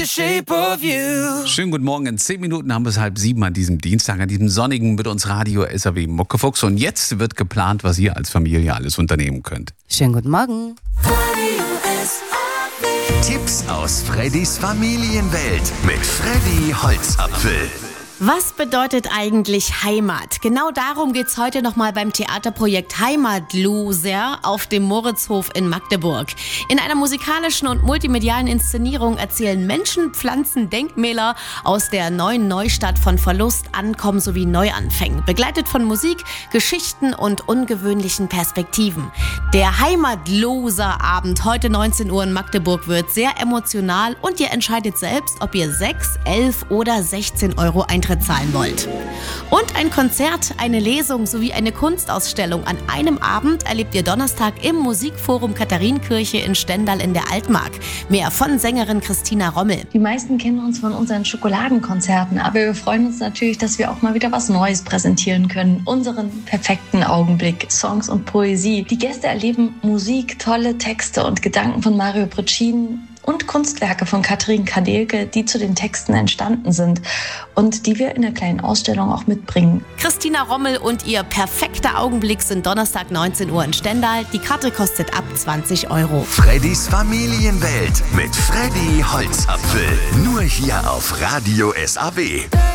Schönen guten Morgen. In 10 Minuten haben wir es 6:30 an diesem Dienstag, an diesem sonnigen mit uns Radio SAW Muckefuchs. Und jetzt wird geplant, was ihr als Familie alles unternehmen könnt. Schönen guten Morgen. Tipps aus Freddys Familienwelt mit Freddy Holzapfel. Was bedeutet eigentlich Heimat? Genau darum geht's heute nochmal beim Theaterprojekt Heimatloser auf dem Moritzhof in Magdeburg. In einer musikalischen und multimedialen Inszenierung erzählen Menschen, Pflanzen, Denkmäler aus der neuen Neustadt von Verlust, Ankommen sowie Neuanfängen. Begleitet von Musik, Geschichten und ungewöhnlichen Perspektiven. Der Heimatloser Abend heute 19 Uhr in Magdeburg wird sehr emotional und ihr entscheidet selbst, ob ihr 6, 11 oder 16 Euro Eintritt zahlen wollt. Und ein Konzert, eine Lesung sowie eine Kunstausstellung an einem Abend erlebt ihr Donnerstag im Musikforum Katharinenkirche in Stendal in der Altmark. Mehr von Sängerin Christina Rommel. Die meisten kennen uns von unseren Schokoladenkonzerten, aber wir freuen uns natürlich, dass wir auch mal wieder was Neues präsentieren können. Unseren perfekten Augenblick, Songs und Poesie. Die Gäste erleben Musik, tolle Texte und Gedanken von Mario Briccin und Kunstwerke von Katrin Kadelke, die zu den Texten entstanden sind und die wir in der kleinen Ausstellung auch mitbringen. Christina Rommel und ihr perfekter Augenblick sind Donnerstag 19 Uhr in Stendal. Die Karte kostet ab 20 Euro. Freddys Familienwelt mit Freddy Holzapfel. Nur hier auf Radio SAW.